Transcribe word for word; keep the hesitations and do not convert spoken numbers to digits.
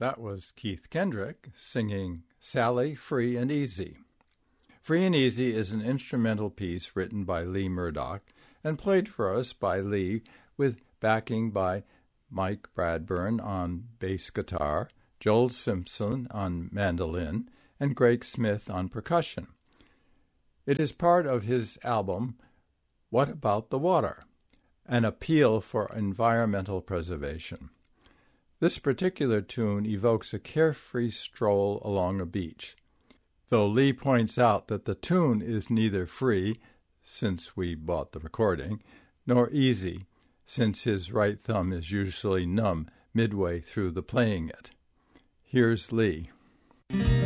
That was Keith Kendrick singing Sally, Free and Easy. Free and Easy is an instrumental piece written by Lee Murdoch and played for us by Lee with backing by Mike Bradburn on bass guitar, Joel Simpson on mandolin, and Greg Smith on percussion. It is part of his album, What About the Water? An appeal for environmental preservation. This particular tune evokes a carefree stroll along a beach, though Lee points out that the tune is neither free, since we bought the recording, nor easy, since his right thumb is usually numb midway through the playing it. Here's Lee.